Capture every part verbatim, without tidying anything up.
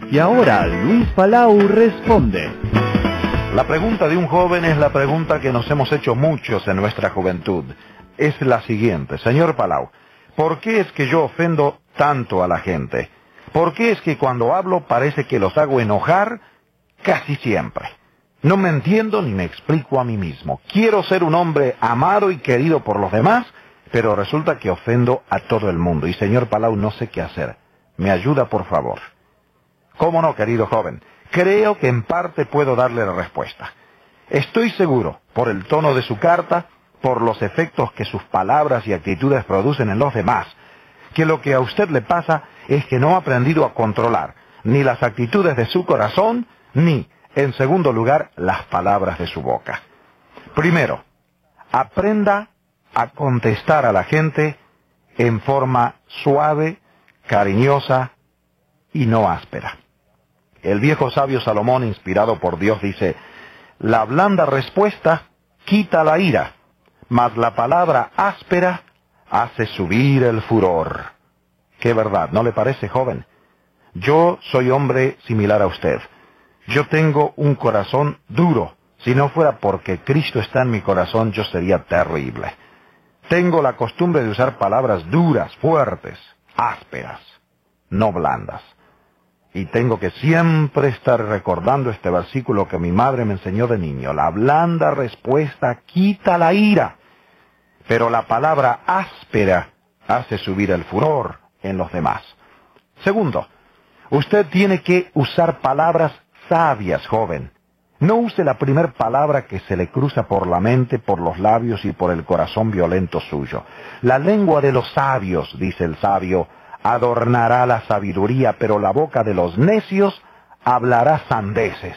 Y ahora Luis Palau responde. La pregunta de un joven es la pregunta que nos hemos hecho muchos en nuestra juventud. Es la siguiente: señor Palau, ¿por qué es que yo ofendo tanto a la gente? ¿Por qué es que cuando hablo parece que los hago enojar casi siempre? No me entiendo ni me explico a mí mismo. Quiero ser un hombre amado y querido por los demás, pero resulta que ofendo a todo el mundo. Y señor Palau, no sé qué hacer. ¿Me ayuda, por favor? ¿Cómo no, querido joven? Creo que en parte puedo darle la respuesta. Estoy seguro, por el tono de su carta, por los efectos que sus palabras y actitudes producen en los demás, que lo que a usted le pasa es que no ha aprendido a controlar ni las actitudes de su corazón, ni, en segundo lugar, las palabras de su boca. Primero, aprenda a contestar a la gente en forma suave, cariñosa y no áspera. El viejo sabio Salomón, inspirado por Dios, dice: la blanda respuesta quita la ira, mas la palabra áspera hace subir el furor. Qué verdad, ¿no le parece, joven? Yo soy hombre similar a usted. Yo tengo un corazón duro. Si no fuera porque Cristo está en mi corazón, yo sería terrible. Tengo la costumbre de usar palabras duras, fuertes, ásperas, no blandas. Y tengo que siempre estar recordando este versículo que mi madre me enseñó de niño: la blanda respuesta quita la ira, pero la palabra áspera hace subir el furor en los demás. Segundo, usted tiene que usar palabras sabias, joven. No use la primer palabra que se le cruza por la mente, por los labios y por el corazón violento suyo. La lengua de los sabios, dice el sabio, adornará la sabiduría, pero la boca de los necios hablará sandeces.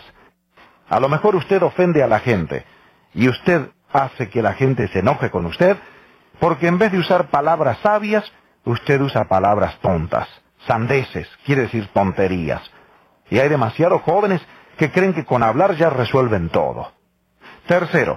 A lo mejor usted ofende a la gente, y usted hace que la gente se enoje con usted, porque en vez de usar palabras sabias, usted usa palabras tontas. Sandeces quiere decir tonterías. Y hay demasiados jóvenes que creen que con hablar ya resuelven todo. Tercero,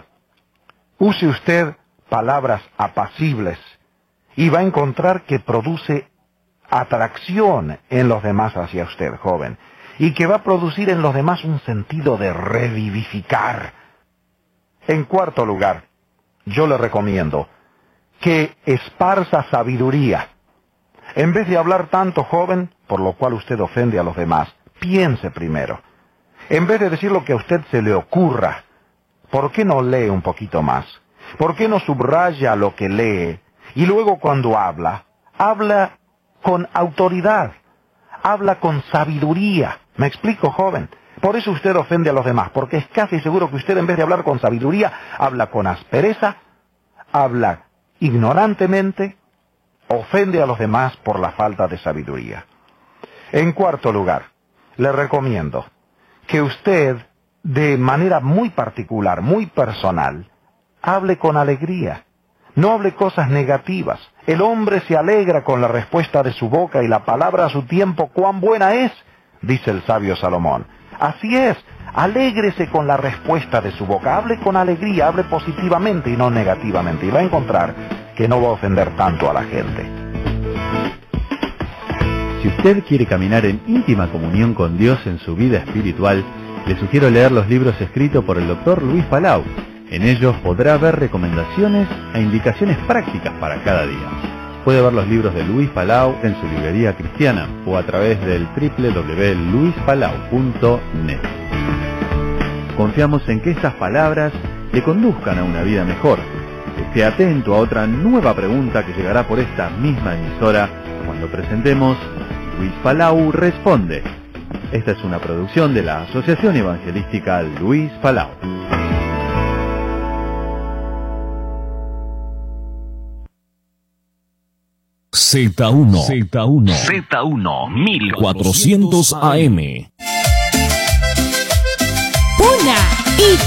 use usted palabras apacibles, y va a encontrar que produce atracción en los demás hacia usted, joven, y que va a producir en los demás un sentido de revivificar. En cuarto lugar, yo le recomiendo que esparza sabiduría. En vez de hablar tanto, joven, por lo cual usted ofende a los demás, piense primero. En vez de decir lo que a usted se le ocurra, ¿por qué no lee un poquito más? ¿Por qué no subraya lo que lee? Y luego cuando habla, habla con autoridad, habla con sabiduría. ¿Me explico, joven? Por eso usted ofende a los demás, porque es casi seguro que usted, en vez de hablar con sabiduría, habla con aspereza, habla ignorantemente, ofende a los demás por la falta de sabiduría. En cuarto lugar, le recomiendo que usted, de manera muy particular, muy personal, hable con alegría. No hable cosas negativas. El hombre se alegra con la respuesta de su boca, y la palabra a su tiempo cuán buena es, dice el sabio Salomón. Así es, alégrese con la respuesta de su boca. Hable con alegría, hable positivamente y no negativamente, y va a encontrar que no va a ofender tanto a la gente. Si usted quiere caminar en íntima comunión con Dios en su vida espiritual, le sugiero leer los libros escritos por el doctor Luis Palau. En ellos podrá ver recomendaciones e indicaciones prácticas para cada día. Puede ver los libros de Luis Palau en su librería cristiana o a través del doble u doble u doble u punto luis palau punto net. Confiamos en que estas palabras le conduzcan a una vida mejor. Esté atento a otra nueva pregunta que llegará por esta misma emisora cuando presentemos Luis Palau Responde. Esta es una producción de la Asociación Evangelística Luis Palau. Z uno. Z uno. Z uno. mil cuatrocientos A M. Puna y